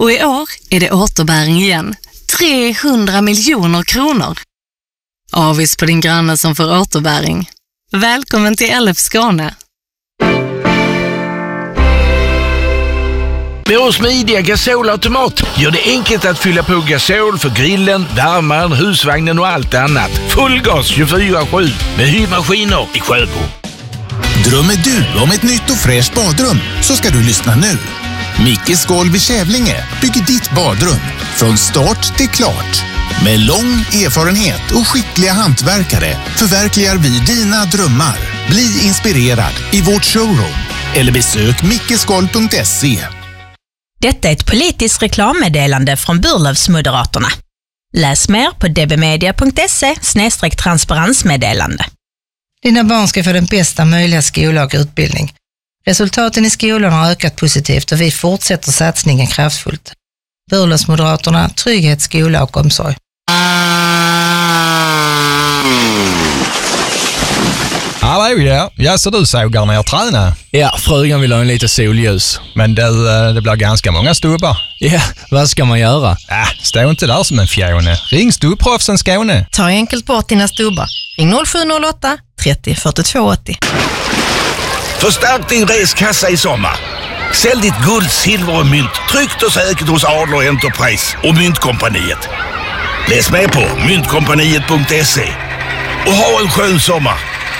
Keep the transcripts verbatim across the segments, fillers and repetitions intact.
Och i år är det återbäring igen. trehundra miljoner kronor. Avis på din granne som får återbäring. Välkommen till L F Skåne. Med vår smidiga gasolautomat gör det enkelt att fylla på gasol för grillen, värmaren, husvagnen och allt annat. Fullgas tjugofyra sju med hyrmaskiner i Sjöbo. Drömmer du om ett nytt och fräscht badrum så ska du lyssna nu. Mickes Golv i Kävlinge bygger ditt badrum från start till klart. Med lång erfarenhet och skickliga hantverkare förverkligar vi dina drömmar. Bli inspirerad i vårt showroom eller besök mickesgolv punkt se. Detta är ett politiskt reklammeddelande från Burlövsmoderaterna. Läs mer på dbmedia punkt se snedstreck transparensmeddelande. Dina barn ska få den bästa möjliga skola och utbildning. Resultaten i skolan har ökat positivt och vi fortsätter satsningen kraftfullt. Burlövsmoderaterna, trygghet, skola och omsorg. Hallå, ja. Ja, så du sågar ner träna? Ja, frugan vill ha en lite solljus. Men det, det blir ganska många stubbar. Ja, vad ska man göra? Äh, stå inte där som en fjone. Ring Stubproffsen Skåne. Ta enkelt bort dina stubbar. Ring noll sju noll åtta trettio fyrtiotvå åttio. Förstärk din reskassa i sommar. Sälj ditt guld, silver och mynt tryggt och säkert hos Adler Enterprise och Myntkompaniet. Läs med på myntkompaniet punkt se och ha en skön sommar.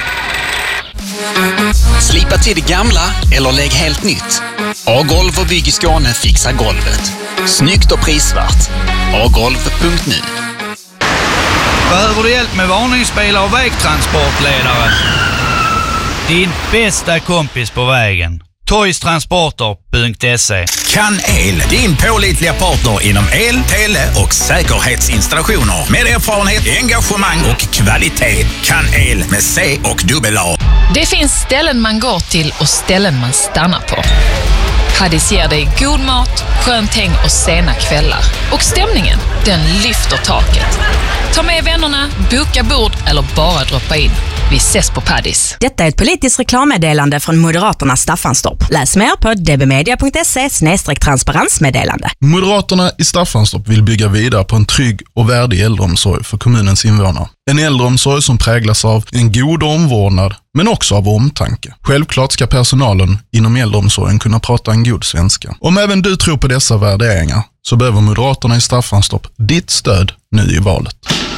Slipa till det gamla eller lägg helt nytt. A-golv och bygg i Skåne fixar golvet. Snyggt och prisvärt. a golv punkt nu. Behöver du hjälp med varningsbilar och vägtransportledare? Din bästa kompis på vägen. toys transporter punkt se. Kan El, din pålitliga partner inom el, tele och säkerhetsinstallationer. Med erfarenhet, engagemang och kvalitet. Kan El med C och dubbel A. Det finns ställen man går till och ställen man stannar på. Paddis ger dig god mat, skönt häng och sena kvällar. Och stämningen, den lyfter taket. Ta med vännerna, boka bord eller bara droppa in. Vi ses på Paddis. Detta är ett politiskt reklammeddelande från Moderaterna Staffanstorp. Läs mer på dbmedia punkt se snedstreck transparensmeddelande. Moderaterna i Staffanstorp vill bygga vidare på en trygg och värdig äldreomsorg för kommunens invånare. En äldreomsorg som präglas av en god omvårdnad men också av omtanke. Självklart ska personalen inom äldreomsorgen kunna prata en god svenska. Om även du tror på dessa värderingar så behöver Moderaterna i Staffanstorp ditt stöd nu i valet.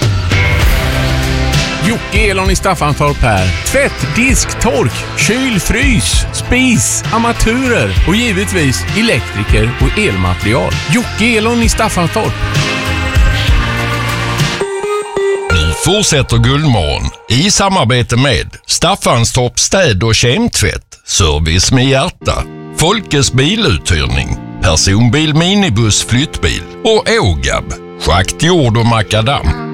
Jocke Elon i Staffanstorp här. Tvätt, disk, tork, kyl, frys, spis, armaturer och givetvis elektriker och elmaterial. Jocke Elon i Staffanstorp. Nu fortsätter Guldmorgon i samarbete med Staffanstorp städ- och kemtvätt, service med hjärta, Folkes biluthyrning, personbil, minibuss, flyttbil och Ågab, schakt, jord och makadam.